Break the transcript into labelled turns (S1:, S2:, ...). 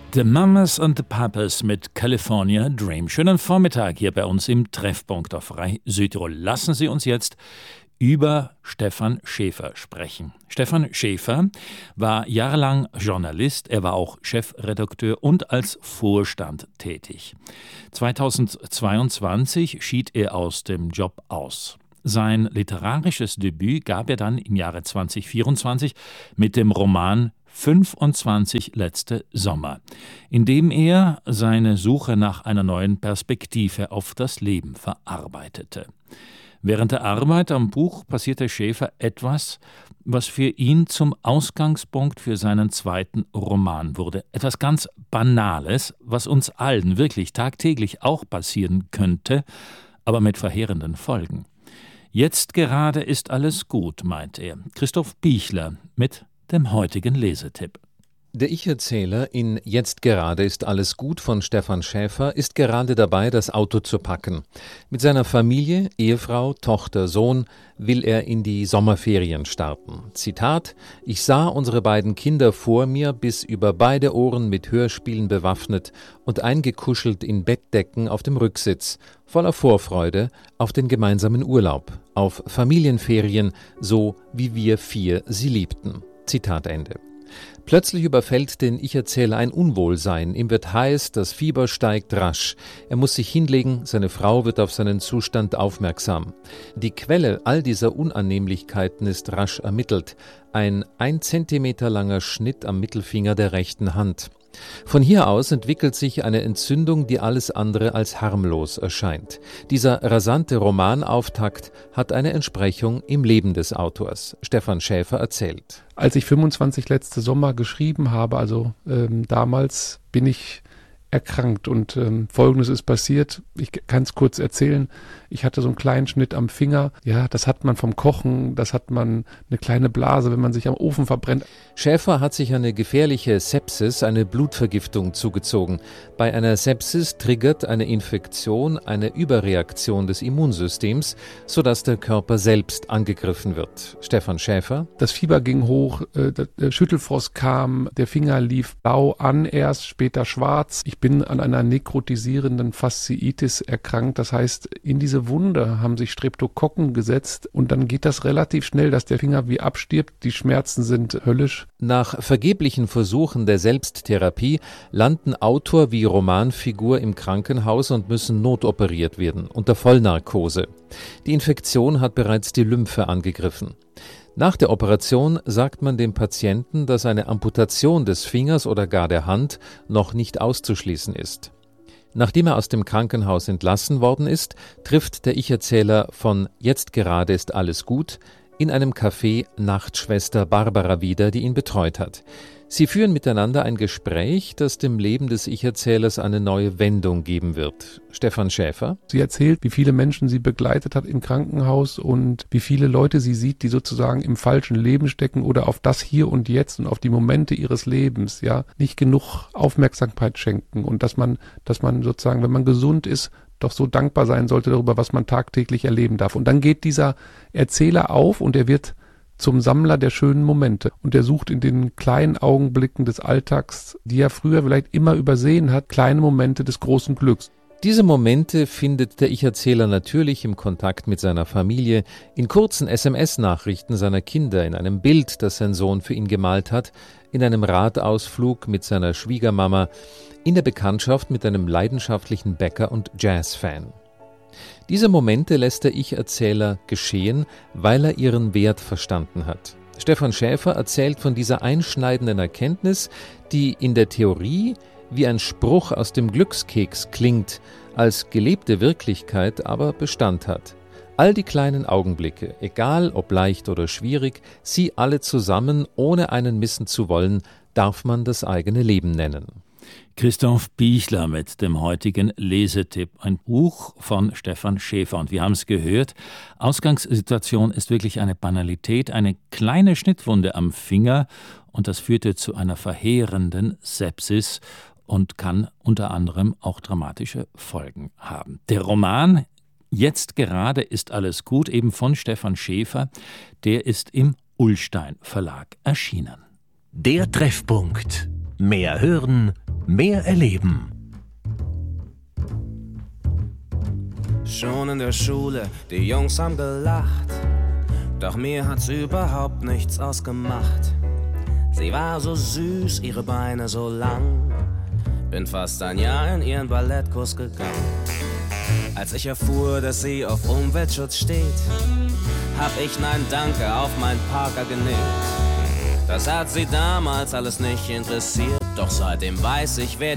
S1: The Mamas and the Papas mit California Dream. Schönen Vormittag hier bei uns im Treffpunkt auf Frei Südtirol. Lassen Sie uns jetzt über Stefan Schäfer sprechen. Stefan Schäfer war jahrelang Journalist, er war auch Chefredakteur und als Vorstand tätig. 2022 schied er aus dem Job aus. Sein literarisches Debüt gab er dann im Jahre 2024 mit dem Roman 25 letzte Sommer, in dem er seine Suche nach einer neuen Perspektive auf das Leben verarbeitete. Während der Arbeit am Buch passierte Schäfer etwas, was für ihn zum Ausgangspunkt für seinen zweiten Roman wurde. Etwas ganz Banales, was uns allen wirklich tagtäglich auch passieren könnte, aber mit verheerenden Folgen. Jetzt gerade ist alles gut, meint er. Christoph Pichler mit dem heutigen Lesetipp.
S2: Der Ich-Erzähler in Jetzt gerade ist alles gut von Stefan Schäfer ist gerade dabei, das Auto zu packen. Mit seiner Familie, Ehefrau, Tochter, Sohn will er in die Sommerferien starten. Zitat: Ich sah unsere beiden Kinder vor mir, bis über beide Ohren mit Hörspielen bewaffnet und eingekuschelt in Bettdecken auf dem Rücksitz, voller Vorfreude auf den gemeinsamen Urlaub, auf Familienferien, so wie wir 4 sie liebten. Zitat Ende. Plötzlich überfällt den Ich-Erzähler ein Unwohlsein. Ihm wird heiß, das Fieber steigt rasch. Er muss sich hinlegen, seine Frau wird auf seinen Zustand aufmerksam. Die Quelle all dieser Unannehmlichkeiten ist rasch ermittelt. Ein 1 Zentimeter langer Schnitt am Mittelfinger der rechten Hand. Von hier aus entwickelt sich eine Entzündung, die alles andere als harmlos erscheint. Dieser rasante Romanauftakt hat eine Entsprechung im Leben des Autors. Stefan Schäfer erzählt.
S3: Als ich 25 letzte Sommer geschrieben habe, damals bin ich erkrankt und Folgendes ist passiert. Ich kann es kurz erzählen. Ich hatte so einen kleinen Schnitt am Finger. Ja, das hat man vom Kochen, das hat man eine kleine Blase, wenn man sich am Ofen verbrennt.
S2: Schäfer hat sich eine gefährliche Sepsis, eine Blutvergiftung zugezogen. Bei einer Sepsis triggert eine Infektion eine Überreaktion des Immunsystems, sodass der Körper selbst angegriffen wird. Stefan Schäfer.
S3: Das Fieber ging hoch, der Schüttelfrost kam, der Finger lief blau an erst, später schwarz. Ich bin an einer nekrotisierenden Fasziitis erkrankt. Das heißt, in diese Wunde haben sich Streptokokken gesetzt und dann geht das relativ schnell, dass der Finger wie abstirbt. Die Schmerzen sind höllisch.
S2: Nach vergeblichen Versuchen der Selbsttherapie landen Autor wie Romanfigur im Krankenhaus und müssen notoperiert werden, unter Vollnarkose. Die Infektion hat bereits die Lymphe angegriffen. Nach der Operation sagt man dem Patienten, dass eine Amputation des Fingers oder gar der Hand noch nicht auszuschließen ist. Nachdem er aus dem Krankenhaus entlassen worden ist, trifft der Ich-Erzähler von Jetzt gerade ist alles gut in einem Café Nachtschwester Barbara wieder, die ihn betreut hat. Sie führen miteinander ein Gespräch, das dem Leben des Ich-Erzählers eine neue Wendung geben wird. Stefan Schäfer.
S3: Sie erzählt, wie viele Menschen sie begleitet hat im Krankenhaus und wie viele Leute sie sieht, die sozusagen im falschen Leben stecken oder auf das Hier und Jetzt und auf die Momente ihres Lebens, ja, nicht genug Aufmerksamkeit schenken und dass man sozusagen, wenn man gesund ist, doch so dankbar sein sollte darüber, was man tagtäglich erleben darf. Und dann geht dieser Erzähler auf und er wird zum Sammler der schönen Momente. Und er sucht in den kleinen Augenblicken des Alltags, die er früher vielleicht immer übersehen hat, kleine Momente des großen Glücks.
S2: Diese Momente findet der Ich-Erzähler natürlich im Kontakt mit seiner Familie, in kurzen SMS-Nachrichten seiner Kinder, in einem Bild, das sein Sohn für ihn gemalt hat, in einem Radausflug mit seiner Schwiegermama, in der Bekanntschaft mit einem leidenschaftlichen Bäcker und Jazzfan. Diese Momente lässt der Ich-Erzähler geschehen, weil er ihren Wert verstanden hat. Stefan Schäfer erzählt von dieser einschneidenden Erkenntnis, die in der Theorie wie ein Spruch aus dem Glückskeks klingt, als gelebte Wirklichkeit aber Bestand hat. All die kleinen Augenblicke, egal ob leicht oder schwierig, sie alle zusammen, ohne einen missen zu wollen, darf man das eigene Leben nennen.
S1: Christoph Pichler mit dem heutigen Lesetipp, ein Buch von Stefan Schäfer. Und wir haben es gehört, Ausgangssituation ist wirklich eine Banalität, eine kleine Schnittwunde am Finger und das führte zu einer verheerenden Sepsis und kann unter anderem auch dramatische Folgen haben. Der Roman Jetzt gerade ist alles gut, eben von Stefan Schäfer, der ist im Ullstein Verlag erschienen.
S4: Der Treffpunkt. Mehr hören, mehr erleben.
S5: Schon in der Schule, die Jungs haben gelacht, doch mir hat's überhaupt nichts ausgemacht. Sie war so süß, ihre Beine so lang, bin fast ein Jahr in ihren Ballettkurs gegangen. Als ich erfuhr, dass sie auf Umweltschutz steht, hab ich Nein Danke auf meinen Parker genäht. Das hat sie damals alles nicht interessiert, doch seitdem weiß ich, wer